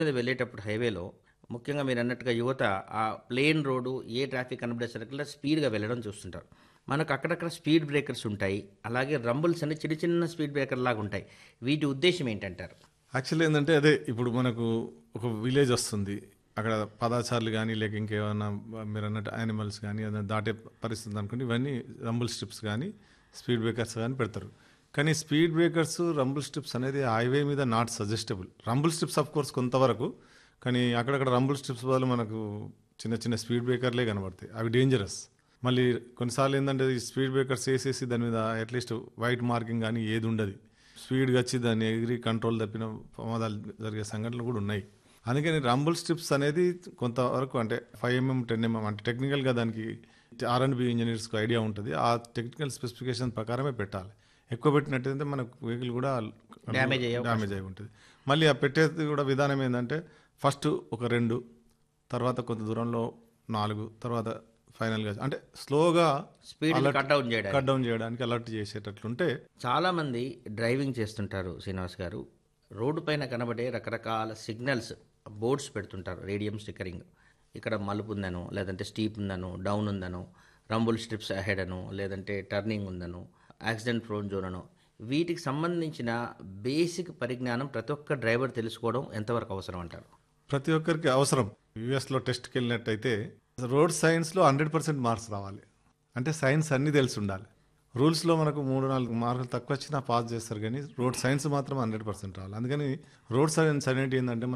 మీద వెళ్ళేటప్పుడు హైవేలో ముఖ్యంగా మీరన్నట్టుగా యువత ఆ ప్లేన్ రోడ్డు ఏ ట్రాఫిక్ కనబడేసరికల్లా స్పీడ్‌గా వెళ్ళడం చూస్తుంటారు. మనకు అక్కడక్కడ స్పీడ్ బ్రేకర్స్ ఉంటాయి. అలాగే రంబుల్స్ అని చిన్న చిన్న స్పీడ్ బ్రేకర్‌లాగా ఉంటాయి. వీటి ఉద్దేశ్యం ఏంటంటారు? యాక్చువల్లీ ఏందంటే అదే ఇప్పుడు మనకు ఒక విలేజ్ వస్తుంది. అక్కడ పదాచారులు గానీ, లేక ఇంకేమన్నా మీరన్నట్టు యానిమల్స్ గానీ, ఏదైనా దాటే పరిస్థితి అనుకోండి. ఇవన్నీ రంబుల్ స్ట్రిప్స్ గానీ, స్పీడ్ బ్రేకర్స్ గానీ పెడతారు. కానీ స్పీడ్ బ్రేకర్స్, రంబుల్ స్ట్రిప్స్ అనేది హైవే మీద not suggestible. Rumble strips of course కొంతవరకు. కానీ అక్కడక్కడ రంబుల్ స్ట్రిప్స్ బదులు మనకు చిన్న చిన్న స్పీడ్ బ్రేకర్‌లే కనబడతాయి. అవి డేంజరస్. మళ్ళీ కొన్నిసార్లు ఏందంటే ఈ స్పీడ్ బ్రేకర్స్ ఏసేసి దాని మీద అట్‌లీస్ట్ వైట్ మార్కింగ్ గానీ ఏదుండది. స్పీడ్‌గా వచ్చి దాన్ని ఎగిరి కంట్రోల్ తప్పిన ప్రమాదాలు జరిగే సంఘటనలు కూడా ఉన్నాయి. అందుకని రంబుల్ స్ట్రిప్స్ అనేది కొంతవరకు అంటే 5 ఎంఎం 10 ఎంఎం అంటే టెక్నికల్గా దానికి ఆర్&బి ఇంజనీర్స్కి ఐడియా ఉంటుంది. ఆ టెక్నికల్ స్పెసిఫికేషన్ ప్రకారమే పెట్టాలి. ఎక్కువ పెట్టినట్టయితే మనకు వెహికల్ కూడా డ్యామేజ్ అయ్యే అవకాశం డ్యామేజ్ అయి ఉంటుంది. మళ్ళీ ఆ పెట్టేది కూడా విధానం ఏంటంటే ఫస్ట్ ఒక 2, తర్వాత కొంత దూరంలో 4, తర్వాత ఫైనల్గా అంటే స్లోగా స్పీడ్‌ని కట్ డౌన్ కట్ చేయడానికి. డౌన్ చేయడానికి అలర్ట్ చేసేటట్లుంటే చాలామంది డ్రైవింగ్ చేస్తుంటారు శ్రీనివాస్ గారు. రోడ్డు పైన కనబడే రకరకాల సిగ్నల్స్, బోర్డ్స్ పెడుతుంటారు. Radium stickering. ఇక్కడ మలుపు ఉందనో, లేదంటే steep ఉందనో, down ఉందనో, Rumble strips ahead అనో, లేదంటే టర్నింగ్ ఉందనో, యాక్సిడెంట్ ప్రోన్ జోన్ అనో, వీటికి సంబంధించిన బేసిక్ పరిజ్ఞానం ప్రతి ఒక్క డ్రైవర్ తెలుసుకోవడం ఎంతవరకు అవసరం అంటారు? ప్రతి ఒక్కరికి అవసరం. యూఎస్లో టెస్ట్కి వెళ్ళినట్టయితే రోడ్ సైన్స్లో 100% మార్క్స్ రావాలి. అంటే సైన్స్ అన్నీ తెలిసి ఉండాలి. రూల్స్లో మనకు 3, 4 మార్కులు తక్కువ వచ్చినా పాస్ చేస్తారు కానీ రోడ్ సైన్స్ మాత్రం 100% రావాలి. అందుకని రోడ్ సైన్స్ అనేది ఏంటంటే